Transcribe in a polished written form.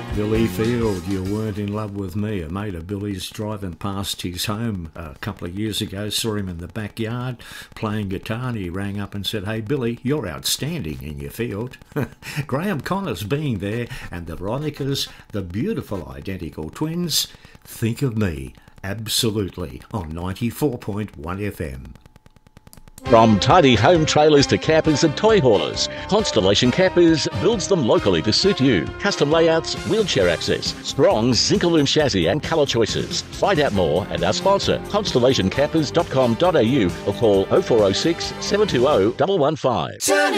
Billy Field, You Weren't in Love with Me. A mate of Billy's driving past his home a couple of years ago, saw him in the backyard playing guitar, and he rang up and said, "Hey Billy, you're outstanding in your field." Graham Connors being there, and the Veronicas, the beautiful identical twins, Think of Me, absolutely, on 94.1 FM. From tidy home trailers to campers and toy haulers, Constellation Campers builds them locally to suit you. Custom layouts, wheelchair access, strong Zinc-Alume chassis and colour choices. Find out more at our sponsor, constellationcampers.com.au, or call 0406 720 115.